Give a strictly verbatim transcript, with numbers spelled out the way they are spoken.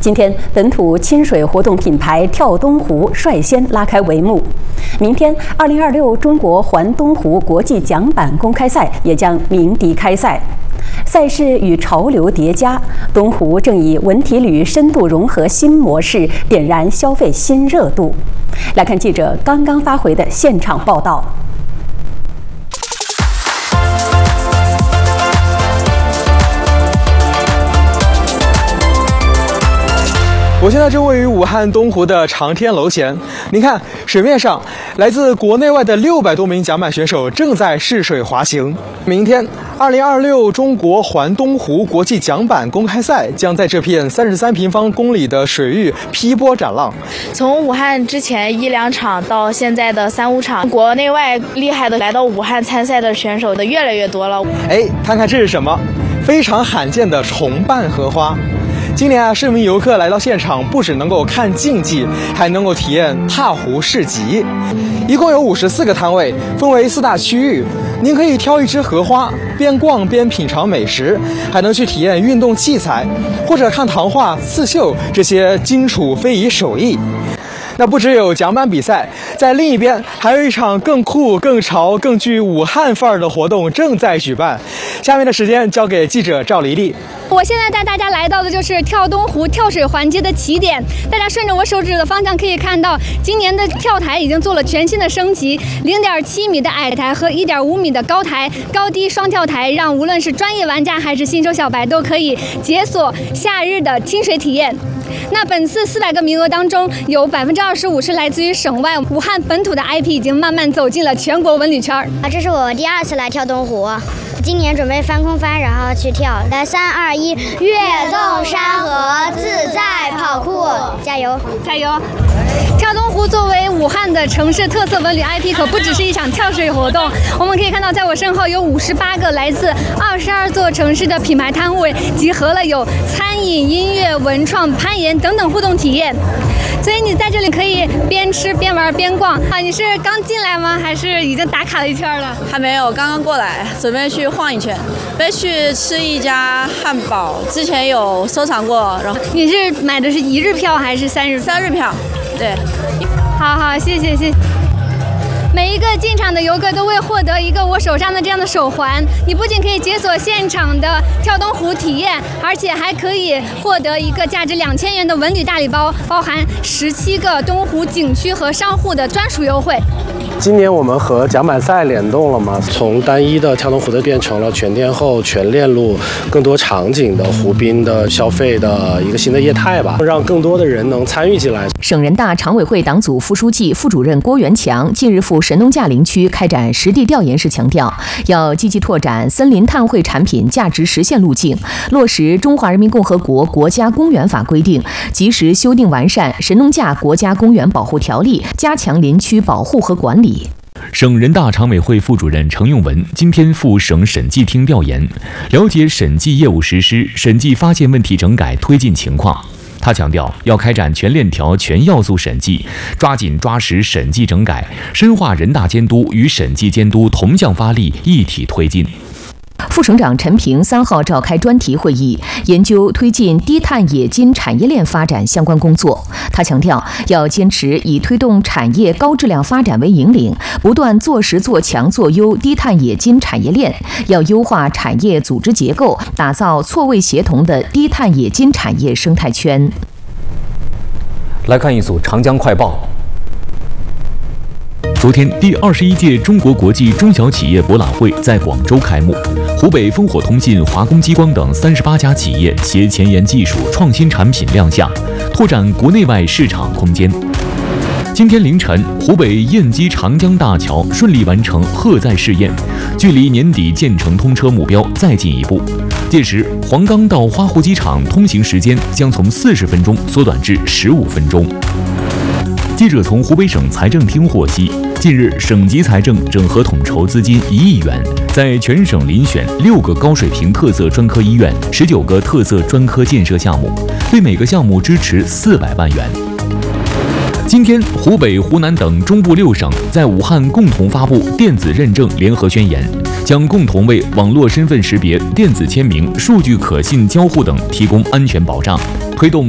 今天，本土亲水活动品牌跳东湖率先拉开帷幕。明天，二零二六中国环东湖国际桨板公开赛也将鸣笛开赛。赛事与潮流叠加，东湖正以文体旅深度融合新模式点燃消费新热度。来看记者刚刚发回的现场报道。 我现在正位于武汉东湖的长天楼前，您看水面上，来自国内外的六百多名桨板选手正在试水滑行。明天，二零二六中国环东湖国际桨板公开赛将在这片三十三平方公里的水域劈波斩浪。 从武汉之前一两场到现在的三五场，国内外厉害的来到武汉参赛的选手的越来越多了。 哎，看看这是什么？非常罕见的重瓣荷花。 今年啊，市民游客来到现场，不只能够看竞技，还能够体验踏湖市集。一共有五十四个摊位，分为四大区域。您可以挑一支荷花，边逛边品尝美食，还能去体验运动器材，或者看糖画、刺绣这些荆楚非遗手艺。 那不只有桨板比赛，在另一边还有一场更酷、更潮、更具武汉范儿的活动正在举办。下面的时间交给记者赵黎丽。 我现在带大家来到的就是跳东湖跳水环节的起点。大家顺着我手指的方向可以看到，今年的跳台已经做了全新的升级， 零点七米的矮台和 一点五米的高台，高低双跳台，让无论是专业玩家还是新手小白都可以解锁夏日的亲水体验。 那本次四百个名额当中，有百分之二十五是来自于省外，武汉本土的 I P 已经慢慢走进了全国文旅圈。 啊，这是我第二次来跳东湖，今年准备翻空翻，然后去跳。来，三二一，跃动山河，自在跑酷，加油， 加油！ 跳东湖作为武汉的城市特色文旅 I P， 可不只是一场跳水活动。我们可以看到，在我身后有五十八个来自二十二座城市的品牌摊位，集合了有餐饮、音乐、文创、攀岩等等互动体验。所以你在这里可以边吃边玩边逛啊！你是刚进来吗？还是已经打卡了一圈了？ 还没有，刚刚过来，准备去晃一圈，备去吃一家汉堡，之前有收藏过。然后你是买的是一日票还是三日？ 三日票。 对， 好好，谢谢谢谢。每一个进场的游客都会获得一个我手上的这样的手环，你不仅可以解锁现场的跳东湖体验，而且还可以获得一个价值两千元的文旅大礼包，包含十七个东湖景区和商户的专属优惠。 今年我们和桨板赛联动了嘛，从单一的跳东湖的变成了全天候、全链路、更多场景的湖滨的消费的一个新的业态吧，让更多的人能参与进来。 省人大常委会党组副书记、副主任郭元强近日赴神农架林区开展实地调研时强调，要积极拓展森林碳汇产品价值实现路径，落实《中华人民共和国国家公园法》规定，及时修订完善《神农架国家公园保护条例》，加强林区保护和管理。 省人大常委会副主任程用文今天赴省审计厅调研，了解审计业务实施、审计发现问题整改推进情况。他强调，要开展全链条、全要素审计，抓紧抓实审计整改，深化人大监督与审计监督同向发力，一体推进。 副省长陈平三号召开专题会议，研究推进低碳冶金产业链发展相关工作。他强调，要坚持以推动产业高质量发展为引领，不断做实做强做优低碳冶金产业链，要优化产业组织结构，打造错位协同的低碳冶金产业生态圈。 来看一组长江快报。 昨天，第二十一届中国国际中小企业博览会在广州开幕。湖北烽火通信、华工激光等三十八家企业携前沿技术、创新产品亮相，拓展国内外市场空间。今天凌晨，湖北堰基长江大桥顺利完成荷载试验，距离年底建成通车目标再进一步。届时，黄冈到花湖机场通行时间将从四十分钟缩短至十五分钟。 记者从湖北省财政厅获悉，近日省级财政整合统筹资金一亿元，在全省遴选六个高水平特色专科医院、十九个特色专科建设项目，对每个项目支持四百万元。今天，湖北、湖南等中部六省在武汉共同发布电子认证联合宣言，将共同为网络身份识别、电子签名、数据可信交互等提供安全保障，推动